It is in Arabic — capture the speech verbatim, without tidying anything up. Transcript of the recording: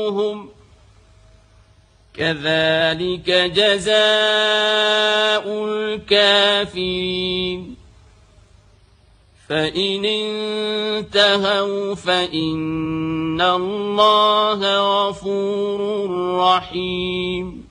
كذلك جزاء الكافرين فإن انتهوا فإن الله غفور رحيم